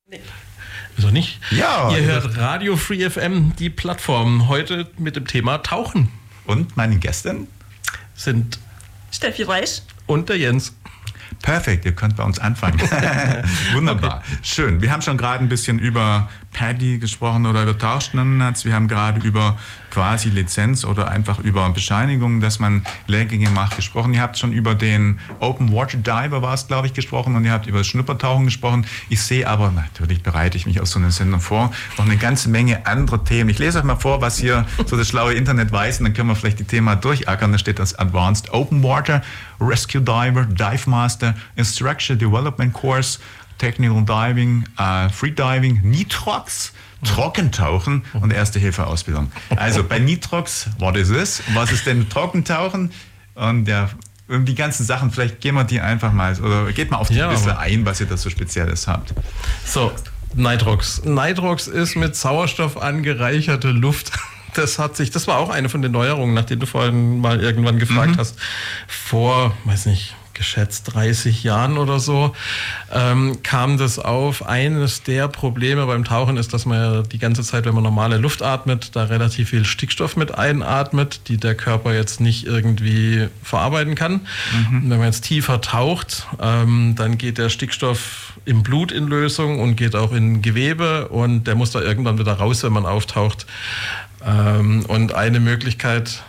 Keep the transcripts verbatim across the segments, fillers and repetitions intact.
Nee. Wieso nicht? Ja. Ihr hört Radio Free F M, die Plattform, heute mit dem Thema Tauchen. Und meine Gäste sind Steffi Reich und der Jens. Perfekt, ihr könnt bei uns anfangen. Wunderbar, okay. Schön. Wir haben schon gerade ein bisschen über Paddy gesprochen oder über Tauchstandards. Wir haben gerade über quasi Lizenz oder einfach über Bescheinigung, dass man Lehrgänge macht, gesprochen. Ihr habt schon über den Open Water Diver, war es, glaube ich, gesprochen, und ihr habt über das Schnuppertauchen gesprochen. Ich sehe aber, natürlich bereite ich mich auf so eine Sendung vor, noch eine ganze Menge andere Themen. Ich lese euch mal vor, was hier so das schlaue Internet weiß, und dann können wir vielleicht die Themen durchackern. Da steht das Advanced Open Water, Rescue Diver, Dive Master, Instructional Development Course, Technical Diving, uh, Free Diving, Nitrox, Trockentauchen und Erste-Hilfe-Ausbildung. Also bei Nitrox, what is this? Was ist denn Trockentauchen? Und ja, die ganzen Sachen, vielleicht gehen wir die einfach mal, oder geht mal auf die ja, bisschen ein, was ihr da so Spezielles habt. So, Nitrox. Nitrox ist mit Sauerstoff angereicherte Luft. Das hat sich, das war auch eine von den Neuerungen, nach denen du vorhin mal irgendwann gefragt mhm. hast. Vor, weiß nicht, geschätzt dreißig Jahren oder so, ähm, kam das auf. Eines der Probleme beim Tauchen ist, dass man ja die ganze Zeit, wenn man normale Luft atmet, da relativ viel Stickstoff mit einatmet, die der Körper jetzt nicht irgendwie verarbeiten kann. Mhm. Und wenn man jetzt tiefer taucht, ähm, dann geht der Stickstoff im Blut in Lösung und geht auch in Gewebe, und der muss da irgendwann wieder raus, wenn man auftaucht. Ähm, und eine Möglichkeit,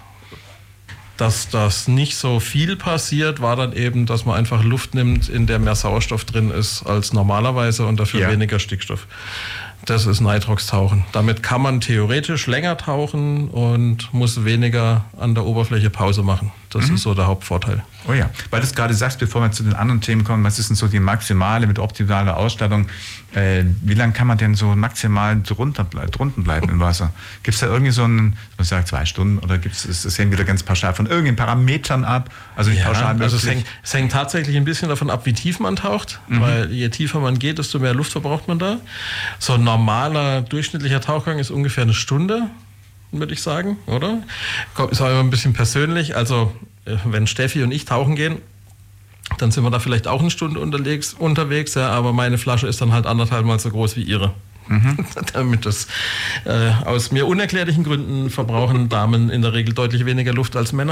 dass das nicht so viel passiert, war dann eben, dass man einfach Luft nimmt, in der mehr Sauerstoff drin ist als normalerweise und dafür ja. weniger Stickstoff. Das ist Nitrox-Tauchen. Damit kann man theoretisch länger tauchen und muss weniger an der Oberfläche Pause machen. Das mhm. ist so der Hauptvorteil. Oh ja, weil du es gerade sagst, bevor wir zu den anderen Themen kommen, was ist denn so die maximale mit optimaler Ausstattung? Äh, wie lange kann man denn so maximal drunter, drunten bleiben im Wasser? Gibt es da irgendwie so einen, man sagt zwei Stunden, oder gibt es, es hängt wieder ganz pauschal von irgendwelchen Parametern ab? Also nicht ja, pauschal also es hängt, es hängt tatsächlich ein bisschen davon ab, wie tief man taucht, mhm. weil je tiefer man geht, desto mehr Luft verbraucht man da. So ein normaler, durchschnittlicher Tauchgang ist ungefähr eine Stunde, würde ich sagen, oder? Ist auch immer ein bisschen persönlich. Also wenn Steffi und ich tauchen gehen, dann sind wir da vielleicht auch eine Stunde unterwegs, unterwegs ja, aber meine Flasche ist dann halt anderthalb Mal so groß wie ihre. Mhm. Damit das äh, aus mir unerklärlichen Gründen verbrauchen Damen in der Regel deutlich weniger Luft als Männer.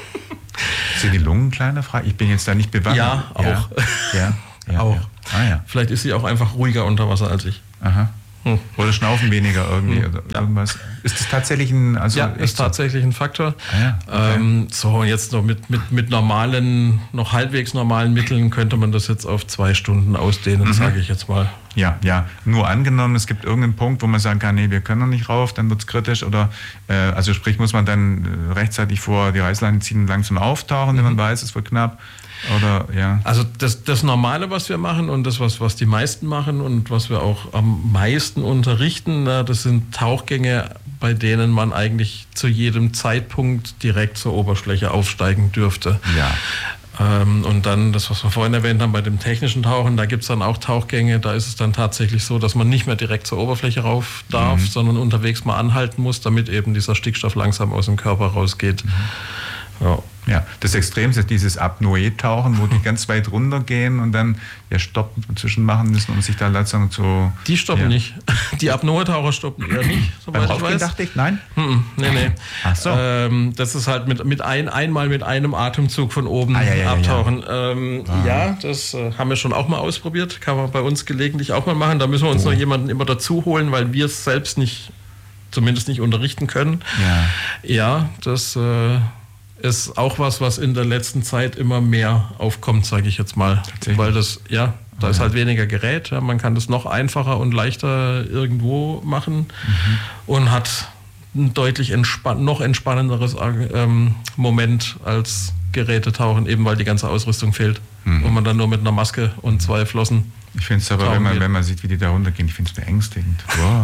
Sind die Lungen kleiner? Ich bin jetzt da nicht bewandert. Ja, auch. Ja, ja, ja, auch. Ja. Ah, ja. Vielleicht ist sie auch einfach ruhiger unter Wasser als ich. Aha. Hm. Oder schnaufen weniger irgendwie hm. oder ja. irgendwas. Ist das tatsächlich ein... Also ja, ist tatsächlich ein Faktor. Ah, ja. Okay. ähm, so, jetzt noch mit, mit, mit normalen, noch halbwegs normalen Mitteln könnte man das jetzt auf zwei Stunden ausdehnen, mhm. sage ich jetzt mal. Ja, ja. Nur angenommen, es gibt irgendeinen Punkt, wo man sagen kann, nee, wir können noch nicht rauf, dann wird es kritisch. Oder, äh, also sprich, muss man dann äh, rechtzeitig vor die Reißleine ziehen und langsam auftauchen, wenn mhm. man weiß, es wird knapp. Oder, ja. Also das, das Normale, was wir machen, und das, was, was die meisten machen und was wir auch am meisten unterrichten, das sind Tauchgänge, bei denen man eigentlich zu jedem Zeitpunkt direkt zur Oberfläche aufsteigen dürfte. Ja. Ähm, und dann, das, was wir vorhin erwähnt haben, bei dem technischen Tauchen, da gibt es dann auch Tauchgänge, da ist es dann tatsächlich so, dass man nicht mehr direkt zur Oberfläche rauf darf, mhm. sondern unterwegs mal anhalten muss, damit eben dieser Stickstoff langsam aus dem Körper rausgeht. Mhm. Ja. Ja, das Extremste ist dieses Apnoe-Tauchen, wo die ganz weit runter gehen und dann ja stoppen dazwischen machen müssen, um sich da langsam zu... Die stoppen ja. nicht. Die Apnoe-Taucher stoppen eher nicht, soweit ich weiß. Dachte ich, nein? Mm-mm, nee, nee. Ach so. Ähm, das ist halt mit, mit ein, einmal mit einem Atemzug von oben ah, ja, ja, abtauchen. Ja, ähm, ah. ja das äh, haben wir schon auch mal ausprobiert. Kann man bei uns gelegentlich auch mal machen. Da müssen wir uns oh. noch jemanden immer dazu holen, weil wir es selbst nicht, zumindest nicht unterrichten können. Ja, ja das... Äh, ist auch was, was in der letzten Zeit immer mehr aufkommt, sage ich jetzt mal. Weil das, ja, da ist halt weniger Gerät. Ja, man kann das noch einfacher und leichter irgendwo machen mhm. und hat ein deutlich entspann- noch entspannenderes ähm, Moment als Gerätetauchen, eben weil die ganze Ausrüstung fehlt. Mhm. Und man dann nur mit einer Maske und zwei Flossen. Ich finde es aber, wenn man, wenn man sieht, wie die da runtergehen, ich finde es beängstigend. Wow.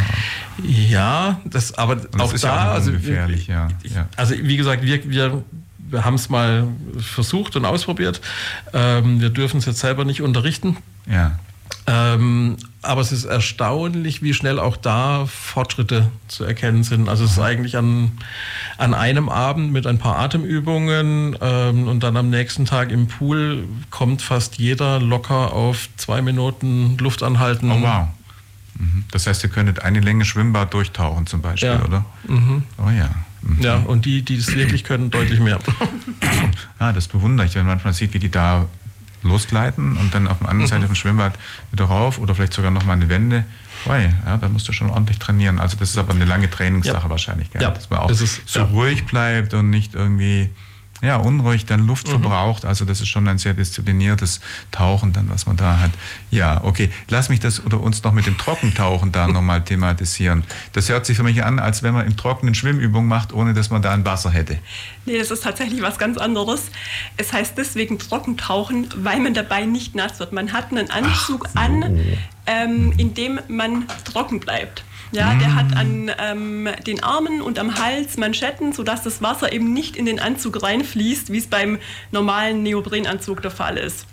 Ja, das, aber das auch ist da, ja auch also, gefährlich, ja. ja. Also wie gesagt, wir, wir Wir haben es mal versucht und ausprobiert. Ähm, wir dürfen es jetzt selber nicht unterrichten. Ja. Ähm, aber es ist erstaunlich, wie schnell auch da Fortschritte zu erkennen sind. Also es ist eigentlich an, an einem Abend mit ein paar Atemübungen ähm, und dann am nächsten Tag im Pool kommt fast jeder locker auf zwei Minuten Luft anhalten. Oh wow. Das heißt, ihr könntet eine Länge Schwimmbad durchtauchen zum Beispiel, ja. oder? Mhm. Oh ja. Mhm. Ja, und die, die es wirklich können, deutlich mehr. Ah, das bewundere ich, wenn man manchmal sieht, wie die da losgleiten und dann auf der anderen Seite vom Schwimmbad wieder rauf oder vielleicht sogar nochmal eine Wende. Oi, ja, da musst du schon ordentlich trainieren. Also das ist aber eine lange Trainingssache ja. wahrscheinlich, gell? Ja. Dass man auch das ist, so ja. ruhig bleibt und nicht irgendwie ja, unruhig dann Luft mhm. verbraucht. Also das ist schon ein sehr diszipliniertes Tauchen dann, was man da hat. Ja, okay. Lass mich das oder uns noch mit dem Trockentauchen da nochmal thematisieren. Das hört sich für mich an, als wenn man im Trockenen Schwimmübungen macht, ohne dass man da ein Wasser hätte. Nee, das ist tatsächlich was ganz anderes. Es heißt deswegen Trockentauchen, weil man dabei nicht nass wird. Man hat einen Anzug so. an, ähm, in dem man trocken bleibt. Ja, der hat an ähm, den Armen und am Hals Manschetten, sodass das Wasser eben nicht in den Anzug reinfließt, wie es beim normalen Neoprenanzug der Fall ist.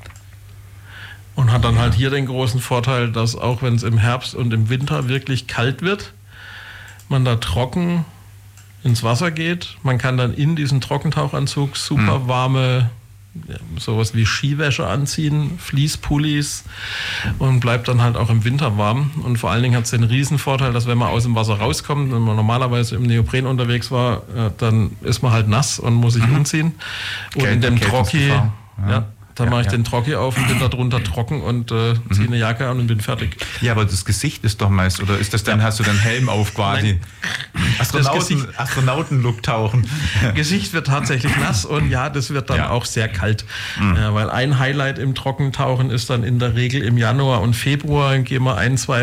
Und hat dann halt hier den großen Vorteil, dass auch wenn es im Herbst und im Winter wirklich kalt wird, man da trocken ins Wasser geht. Man kann dann in diesen Trockentauchanzug super warme sowas wie Skiwäsche anziehen, Fließpullis und bleibt dann halt auch im Winter warm. Und vor allen Dingen hat es den Riesenvorteil, dass wenn man aus dem Wasser rauskommt, wenn man normalerweise im Neopren unterwegs war, dann ist man halt nass und muss sich mhm. umziehen. Und Kälte, in dem Trocki, ja. ja, dann ja, mache ich ja. den Trocki auf und bin da drunter trocken und äh, ziehe eine Jacke an und bin fertig. Ja, aber das Gesicht ist doch meist, oder ist das dann, ja. hast du dann Helm auf quasi? Astronauten, Astronauten-Look tauchen. Gesicht wird tatsächlich nass und ja, das wird dann ja. auch sehr kalt. Mhm. Ja, weil ein Highlight im Trockentauchen ist dann in der Regel im Januar und Februar, gehen wir ein, zwei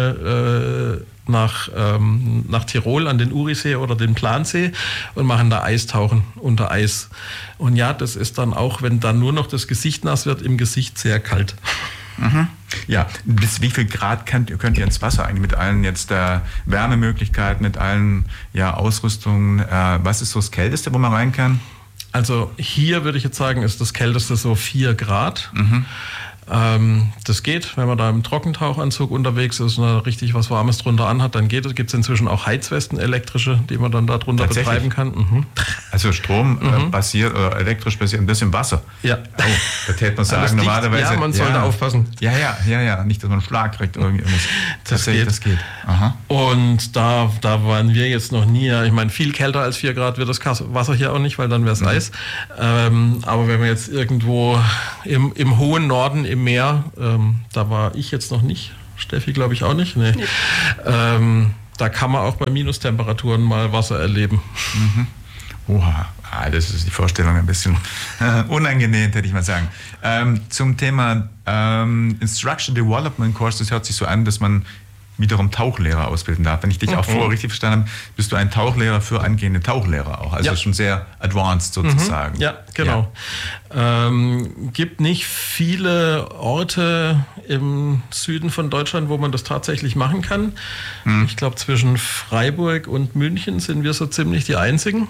Mal äh, nach, ähm, nach Tirol an den Urisee oder den Plansee und machen da Eistauchen unter Eis. Und ja, das ist dann auch, wenn dann nur noch das Gesicht nass wird, im Gesicht sehr kalt. Mhm. Ja, bis wie viel Grad könnt, könnt ihr ins Wasser eigentlich mit allen jetzt äh, Wärmemöglichkeiten, mit allen ja, Ausrüstungen? Äh, was ist so das Kälteste, wo man rein kann? Also hier würde ich jetzt sagen, ist das Kälteste so vier Grad. Mhm. Ähm, das geht, wenn man da im Trockentauchanzug unterwegs ist und da richtig was Warmes drunter anhat, dann geht es. Gibt es inzwischen auch Heizwesten, elektrische, die man dann da drunter betreiben kann. Mhm. Also Strom mhm. äh, basiert, oder elektrisch basiert ein bisschen Wasser. Ja. Oh, da täte man sagen, normalerweise... Ja, man sollte ja, aufpassen. Ja, ja, ja, ja, nicht, dass man einen Schlag kriegt oder irgendwas. Das geht. Das geht. Aha. Und da, da waren wir jetzt noch nie, ich meine, viel kälter als vier Grad wird das Wasser hier auch nicht, weil dann wäre es mhm. Eis. Ähm, aber wenn wir jetzt irgendwo im, im hohen Norden, im Meer, ähm, da war ich jetzt noch nicht, Steffi glaube ich auch nicht, nee. nee. Ähm, da kann man auch bei Minustemperaturen mal Wasser erleben. Mhm. Oha, ah, das ist die Vorstellung ein bisschen äh, unangenehm, würde ich mal sagen. Ähm, zum Thema ähm, Instruction Development Course, das hört sich so an, dass man wiederum Tauchlehrer ausbilden darf. Wenn ich dich mhm. auch vorher richtig verstanden habe, bist du ein Tauchlehrer für angehende Tauchlehrer auch. Also ja. schon sehr advanced sozusagen. Mhm. Ja, genau. Ja. Ähm, gibt nicht viele Orte im Süden von Deutschland, wo man das tatsächlich machen kann. Mhm. Ich glaube, zwischen Freiburg und München sind wir so ziemlich die einzigen.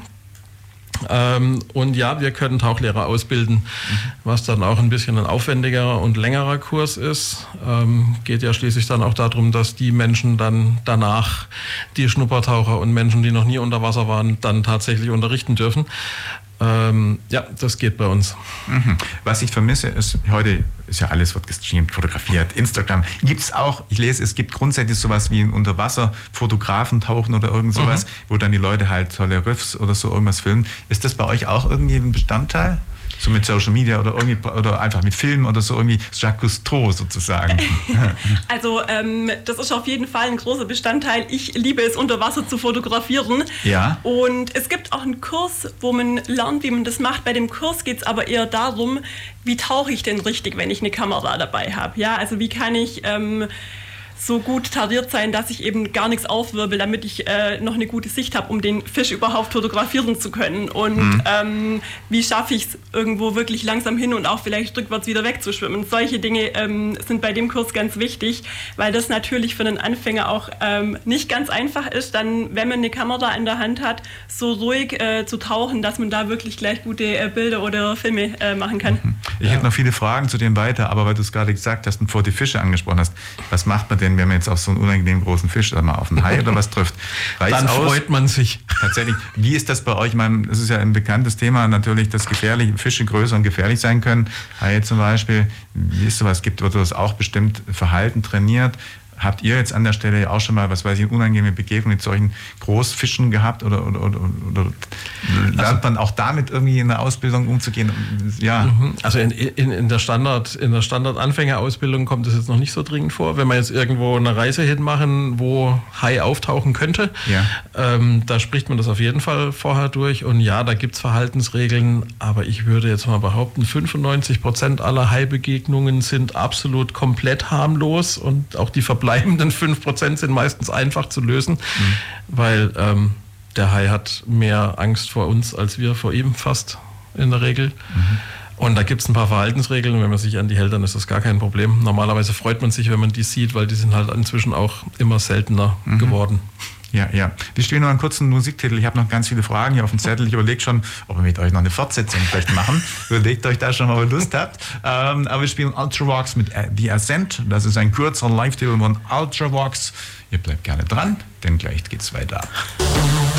Ähm, und ja, wir können Tauchlehrer ausbilden, mhm. was dann auch ein bisschen ein aufwendigerer und längerer Kurs ist. Ähm, geht ja schließlich dann auch darum, dass die Menschen dann danach, die Schnuppertaucher und Menschen, die noch nie unter Wasser waren, dann tatsächlich unterrichten dürfen. Ähm, ja, das geht bei uns. Mhm. Was ich vermisse, ist, heute ist ja alles, wird gestreamt, fotografiert, Instagram. Gibt es auch, ich lese, es gibt grundsätzlich sowas wie ein Unterwasser-Fotografen-Tauchen oder irgend sowas, mhm. wo dann die Leute halt tolle Riffs oder so irgendwas filmen. Ist das bei euch auch irgendwie ein Bestandteil? So mit Social Media oder irgendwie oder einfach mit Filmen oder so irgendwie Jacques Cousteau sozusagen. Also ähm, das ist auf jeden Fall ein großer Bestandteil. Ich liebe es, unter Wasser zu fotografieren. Ja. Und es gibt auch einen Kurs, wo man lernt, wie man das macht. Bei dem Kurs geht es aber eher darum, wie tauche ich denn richtig, wenn ich eine Kamera dabei habe. Ja, also wie kann ich ähm, so gut tariert sein, dass ich eben gar nichts aufwirbel, damit ich äh, noch eine gute Sicht habe, um den Fisch überhaupt fotografieren zu können. Und mhm. ähm, wie schaffe ich es irgendwo wirklich langsam hin und auch vielleicht rückwärts wieder wegzuschwimmen. Solche Dinge ähm, sind bei dem Kurs ganz wichtig, weil das natürlich für einen Anfänger auch ähm, nicht ganz einfach ist, dann, wenn man eine Kamera in der Hand hat, so ruhig äh, zu tauchen, dass man da wirklich gleich gute äh, Bilder oder Filme äh, machen kann. Mhm. Ich ja. hätte noch viele Fragen zu dem weiter, aber weil du es gerade gesagt hast und vor die Fische angesprochen hast, was macht man denn, wenn man jetzt auf so einen unangenehm großen Fisch oder mal auf einen Hai oder was trifft? Reicht's Dann aus? Freut man sich. Tatsächlich. Wie ist das bei euch? Ich meine, das ist ja ein bekanntes Thema natürlich, dass gefährliche Fische größer und gefährlich sein können. Haie zum Beispiel. Wie ist sowas? Gibt oder das auch bestimmt Verhalten trainiert? Habt ihr jetzt an der Stelle auch schon mal, was weiß ich, eine unangenehme Begegnung mit solchen Großfischen gehabt oder, oder, oder, oder lernt also, man auch damit irgendwie in der Ausbildung umzugehen? Ja. Also in, in, in der Standard, in der Standard-Anfängerausbildung kommt es jetzt noch nicht so dringend vor. Wenn wir jetzt irgendwo eine Reise hinmachen, wo Hai auftauchen könnte, ja. ähm, da spricht man das auf jeden Fall vorher durch. Und ja, da gibt es Verhaltensregeln, aber ich würde jetzt mal behaupten, fünfundneunzig Prozent aller Hai-Begegnungen sind absolut komplett harmlos und auch die verbleibenden fünf Prozent sind meistens einfach zu lösen, mhm. weil ähm, der Hai hat mehr Angst vor uns als wir vor ihm fast in der Regel. Mhm. Und da gibt es ein paar Verhaltensregeln, wenn man sich an die hält, dann ist das gar kein Problem. Normalerweise freut man sich, wenn man die sieht, weil die sind halt inzwischen auch immer seltener mhm. geworden. Ja, ja. Wir spielen noch einen kurzen Musiktitel. Ich habe noch ganz viele Fragen hier auf dem Zettel. Ich überlege schon, ob wir mit euch noch eine Fortsetzung vielleicht machen. Überlegt euch da schon mal, ob ihr Lust habt. Ähm, aber wir spielen Ultravox mit The Ascent. Das ist ein kurzer Live-Titel von Ultravox. Ihr bleibt gerne dran, denn gleich geht's weiter.